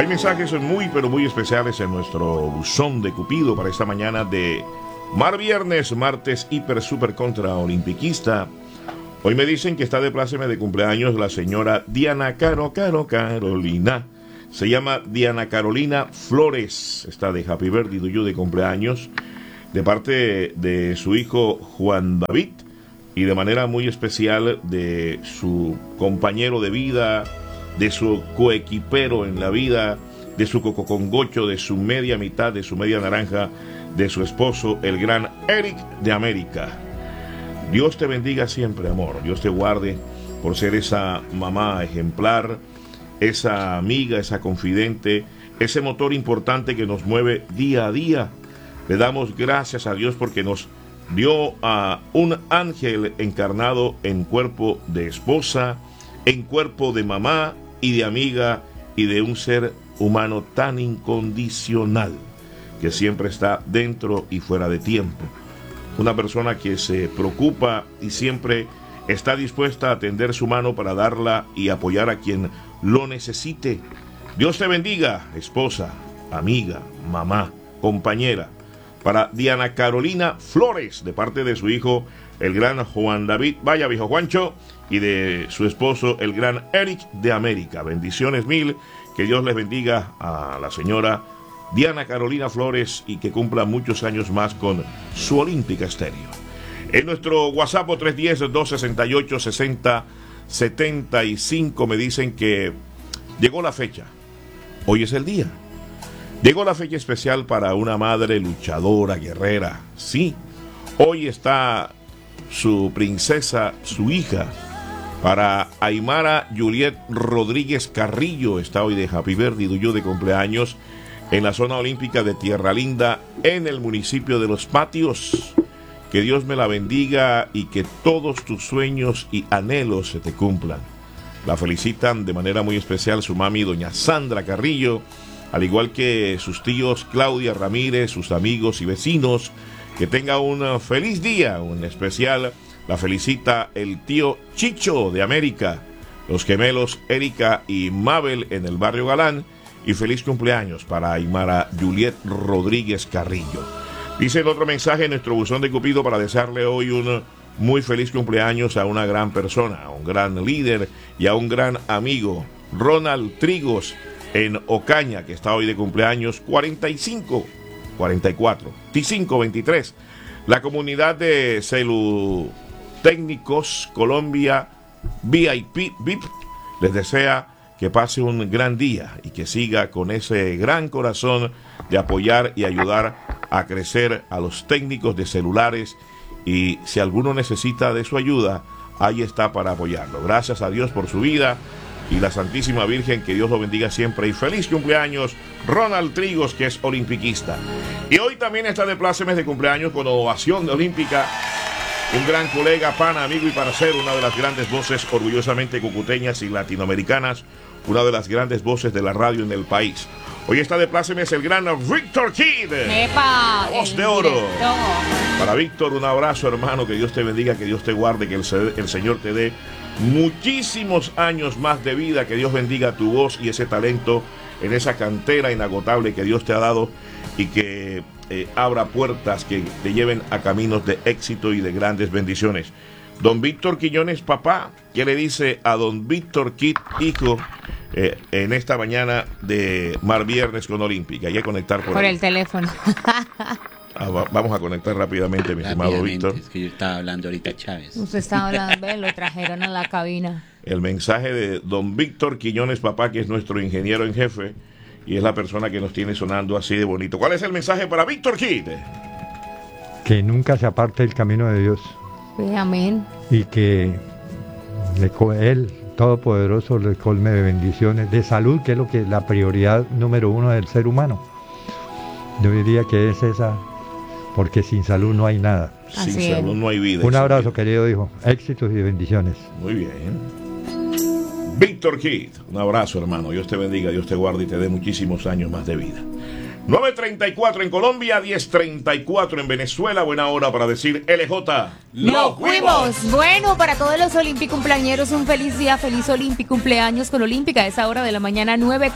Hay mensajes muy, pero muy especiales en nuestro buzón de Cupido para esta mañana de Viernes, martes hiper super contra olimpiquista. Hoy me dicen que está de pláceme de cumpleaños la señora Diana Carolina. Se llama Diana Carolina Flores. Está de Happy Birthday to you de cumpleaños, de parte de su hijo Juan David y de manera muy especial de su compañero de vida, de su coequipero en la vida, de su cococongocho, de su media mitad, de su media naranja, de su esposo, el gran Eric de América. Dios te bendiga siempre, amor. Dios te guarde por ser esa mamá ejemplar, esa amiga, esa confidente, ese motor importante que nos mueve día a día. Le damos gracias a Dios porque nos dio a un ángel encarnado en cuerpo de esposa, en cuerpo de mamá y de amiga y de un ser humano tan incondicional que siempre está dentro y fuera de tiempo. Una persona que se preocupa y siempre está dispuesta a tender su mano para darla y apoyar a quien lo necesite. Dios te bendiga, esposa, amiga, mamá, compañera. Para Diana Carolina Flores, de parte de su hijo, el gran Juan David, vaya viejo Juancho, y de su esposo, el gran Eric de América. Bendiciones mil, que Dios les bendiga a la señora Diana Carolina Flores y que cumpla muchos años más con su Olímpica Estéreo. En nuestro WhatsApp 310-268-6075 me dicen que llegó la fecha. Hoy es el día. Llegó la fecha especial para una madre luchadora, guerrera. Sí, hoy está su princesa, su hija. Para Aymara Juliet Rodríguez Carrillo, está hoy de Happy Birthday to you de cumpleaños en la zona olímpica de Tierra Linda, en el municipio de Los Patios. Que Dios me la bendiga y que todos tus sueños y anhelos se te cumplan. La felicitan de manera muy especial su mami, doña Sandra Carrillo, al igual que sus tíos Claudia Ramírez, sus amigos y vecinos. Que tenga un feliz día, un especial. La felicita el tío Chicho de América, los gemelos Erika y Mabel en el barrio Galán. Y feliz cumpleaños para Aymara Juliet Rodríguez Carrillo. Dice el otro mensaje en nuestro buzón de Cupido para desearle hoy un muy feliz cumpleaños a una gran persona, a un gran líder y a un gran amigo, Ronald Trigos en Ocaña, que está hoy de cumpleaños 44, T5 23. La comunidad de Celutécnicos Colombia VIP les desea que pase un gran día y que siga con ese gran corazón de apoyar y ayudar a crecer a los técnicos de celulares, y si alguno necesita de su ayuda, ahí está para apoyarlo. Gracias a Dios por su vida y la Santísima Virgen, que Dios lo bendiga siempre, y feliz cumpleaños Ronald Trigos, que es olimpiquista. Y hoy también está de plácemes de cumpleaños con ovación de olímpica un gran colega, pana, amigo y parcero, una de las grandes voces orgullosamente cucuteñas y latinoamericanas, una de las grandes voces de la radio en el país. Hoy está de plácemes el gran Víctor Kid. ¡Epa! Voz de oro. Para Víctor, un abrazo, hermano, que Dios te bendiga, que Dios te guarde, que el Señor te dé muchísimos años más de vida, que Dios bendiga tu voz y ese talento en esa cantera inagotable que Dios te ha dado, y que abra puertas que te lleven a caminos de éxito y de grandes bendiciones. Don Víctor Quiñones, papá, ¿qué le dice a don Víctor Kid, hijo, en esta mañana de Viernes con Olímpica? Hay que conectar por el teléfono. Vamos a conectar rápidamente, mi estimado Víctor. Es que yo estaba hablando ahorita Chávez. Usted estaba hablando, lo trajeron a la cabina. El mensaje de don Víctor Quiñones, papá, que es nuestro ingeniero en jefe y es la persona que nos tiene sonando así de bonito. ¿Cuál es el mensaje para Víctor Kid? Que nunca se aparte del camino de Dios. Sí, amén. Y que Él, Todopoderoso, le colme de bendiciones, de salud, que es lo que la prioridad número uno del ser humano. Yo diría que es esa, porque sin salud no hay nada. Sin salud no hay vida. Un abrazo, querido hijo. Éxitos y bendiciones. Muy bien. Víctor Kid, un abrazo, hermano. Dios te bendiga, Dios te guarde y te dé muchísimos años más de vida. 9:34 en Colombia, 10:34 en Venezuela. Buena hora para decir LJ. ¡Nos fuimos! Bueno, para todos los cumpleañeros, un feliz día, feliz cumpleaños con Olímpica. A esa hora de la mañana,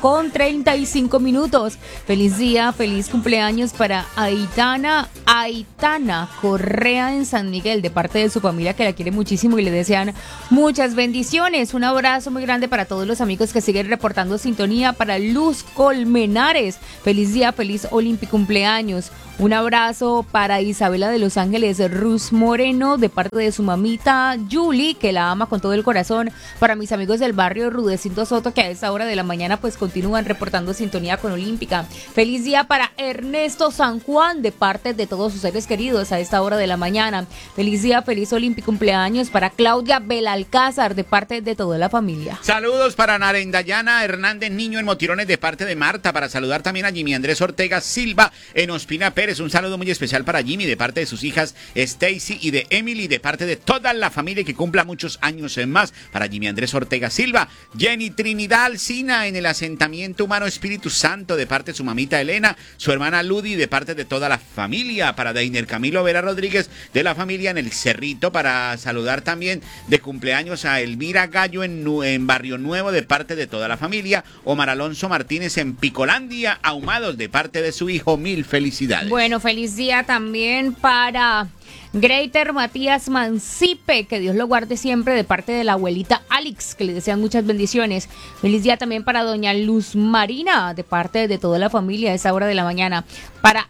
9:35. Feliz día, feliz cumpleaños para Aitana Correa en San Miguel, de parte de su familia que la quiere muchísimo y le desean muchas bendiciones. Un abrazo muy grande para todos los amigos que siguen reportando sintonía. Para Luz Colmenares, feliz día, feliz cumpleaños. Un abrazo para Isabela de Los Ángeles Ruz Moreno, de parte de su mamita Julie, que la ama con todo el corazón. Para mis amigos del barrio Rudecindo Soto, que a esa hora de la mañana pues continúan reportando sintonía con Olímpica. Feliz día para Ernesto San Juan, de parte de todos sus seres queridos a esta hora de la mañana. Feliz día, feliz cumpleaños para Claudia Belalcázar, de parte de toda la familia. Saludos para Narendayana Hernández Niño en Motirones, de parte de Marta. Para saludar también a Jimmy Andrés Ortega Silva en Ospina Pérez. Un saludo muy especial para Jimmy, de parte de sus hijas Stacy y de Emily, de parte de toda la familia, que cumpla muchos años en más. Para Jimmy Andrés Ortega Silva. Jenny Trinidad Alsina en el asentamiento humano Espíritu Santo, de parte de su mamita Elena, su hermana Ludi, de parte de toda la familia. Para Deiner Camilo Vera Rodríguez, de la familia en el Cerrito. Para saludar también de cumpleaños a Elvira Gallo en Barrio Nuevo, de parte de toda la familia. Omar Alonso Martínez en Picolandia, Ahumados, de parte de su hijo. Mil felicidades. Bueno, feliz día también para Greater Matías Mancipe, que Dios lo guarde siempre, de parte de la abuelita Alex, que le desean muchas bendiciones. Feliz día también para doña Luz Marina, de parte de toda la familia a esa hora de la mañana. Para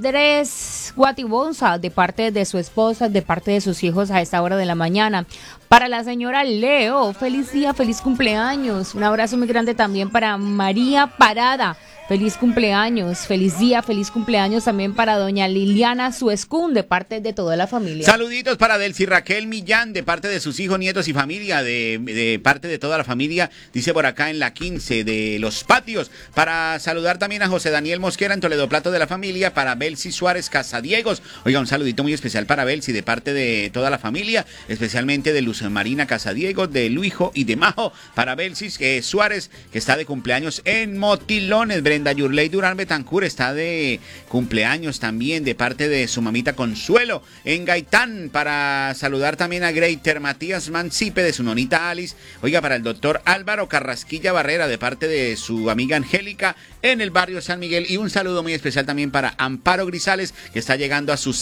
Andrés Guatibonza, de parte de su esposa, de parte de sus hijos a esta hora de la mañana. Para la señora Leo, feliz día, feliz cumpleaños. Un abrazo muy grande también para María Parada. Feliz cumpleaños, feliz día, feliz cumpleaños también para doña Liliana Suescún, de parte de toda la familia. Saluditos para Delcy Raquel Millán, de parte de sus hijos, nietos y familia, de parte de toda la familia, dice por acá en la 15 de Los Patios. Para saludar también a José Daniel Mosquera en Toledo Plato de la familia. Para Belsi Suárez Casadiegos. Oiga, un saludito muy especial para Belsi, de parte de toda la familia, especialmente de Luz Marina Casadiegos, de Luijo y de Majo. Para Belsi Suárez, que está de cumpleaños en Motilones. Brenda Yurley Durán Betancur está de cumpleaños también, de parte de su mamita Consuelo en Gaitán. Para saludar también a Greater Matías Mancipe, de su nonita Alice. Oiga, para el doctor Álvaro Carrasquilla Barrera, de parte de su amiga Angélica en el barrio San Miguel. Y un saludo muy especial también para Amparo Grisales, que está llegando a sus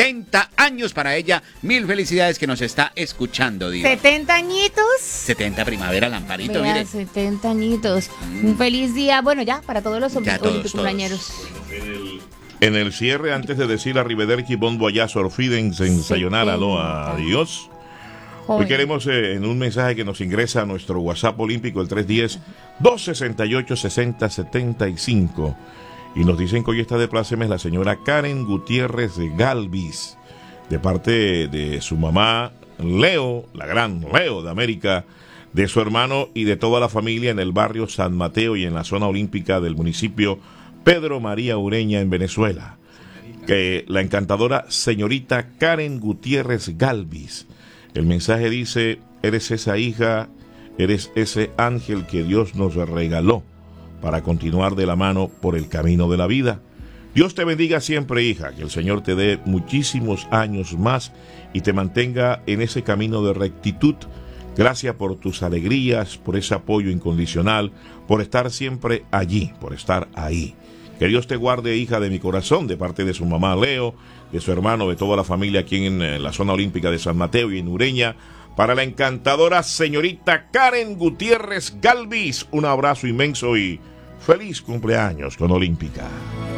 70 años. Para ella, mil felicidades, que nos está escuchando, Diva. 70 añitos. 70 primavera, Lamparito, Vea, mire. 70 añitos. Un feliz día. Bueno, ya, para todos los Ya todos. cumpleaños. En el cierre, antes de decir arrivederci, bon voyage, orfiden, sayonara, aloha, adiós. Hoy queremos, en un mensaje que nos ingresa a nuestro WhatsApp olímpico, el 310-268-6075, y nos dicen que hoy está de plácemes la señora Karen Gutiérrez de Galvis, de parte de su mamá Leo, la gran Leo de América, de su hermano y de toda la familia en el barrio San Mateo y en la zona olímpica del municipio Pedro María Ureña en Venezuela. Que la encantadora señorita Karen Gutiérrez Galvis. El mensaje dice: eres esa hija, eres ese ángel que Dios nos regaló para continuar de la mano por el camino de la vida. Dios te bendiga siempre, hija, que el Señor te dé muchísimos años más y te mantenga en ese camino de rectitud. Gracias por tus alegrías, por ese apoyo incondicional, por estar siempre allí, por estar ahí. Que Dios te guarde, hija de mi corazón, de parte de su mamá Leo, de su hermano, de toda la familia aquí en la zona olímpica de San Mateo y en Ureña. Para la encantadora señorita Karen Gutiérrez Galvis, un abrazo inmenso y feliz cumpleaños con Olímpica.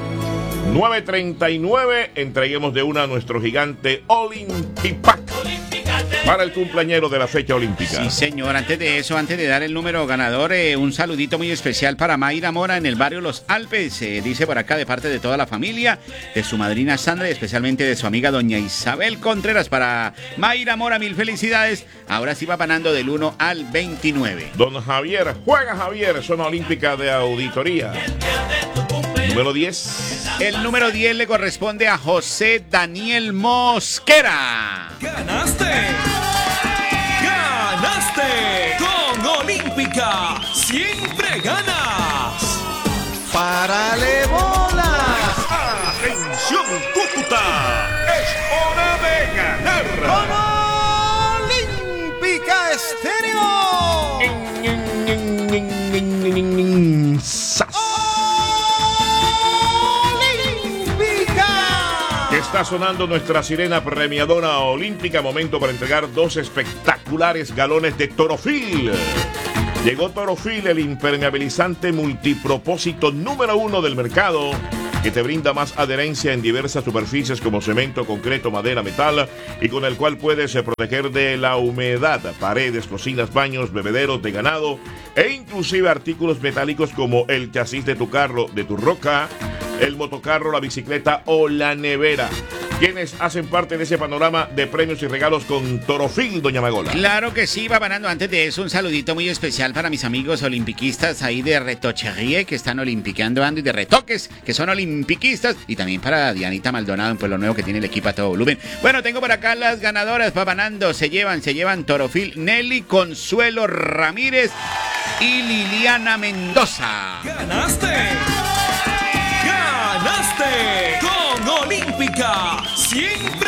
9:39, entreguemos de una a nuestro gigante Olympipac para el cumpleañero de la fecha olímpica. Sí, señor. Antes de eso, antes de dar el número ganador, un saludito muy especial para Mayra Mora en el barrio Los Alpes. Dice por acá, de parte de toda la familia, de su madrina Sandra y especialmente de su amiga doña Isabel Contreras. Para Mayra Mora, mil felicidades. Ahora sí va ganando del 1 al 29. Don Javier, juega Javier, zona olímpica de auditoría. Número 10. El número 10 le corresponde a José Daniel Mosquera. ¡Ganaste! ¡Ganaste! Con Olímpica siempre ganas. ¡Párale bola! ¡Sas! Está sonando nuestra sirena premiadora olímpica. Momento para entregar 2 espectaculares galones de Torofil. Llegó Torofil, el impermeabilizante multipropósito número 1 del mercado, que te brinda más adherencia en diversas superficies como cemento, concreto, madera, metal, y con el cual puedes proteger de la humedad paredes, cocinas, baños, bebederos de ganado e inclusive artículos metálicos como el chasis de tu carro, de tu roca, el motocarro, la bicicleta o la nevera. ¿Quiénes hacen parte de ese panorama de premios y regalos con Torofil, doña Magola? Claro que sí, va ganando. Antes de eso, un saludito muy especial para mis amigos olimpiquistas ahí de Retocherie, que están olimpiqueando ando, y de Retoques, que son olimpiquistas, y también para Dianita Maldonado en Pueblo Nuevo, que tiene el equipo a todo volumen. Bueno, tengo por acá las ganadoras, va ganando. Se llevan Torofil, Nelly Consuelo Ramírez y Liliana Mendoza. ¡Ganaste! ¡Ganaste! Con Olímpica, siempre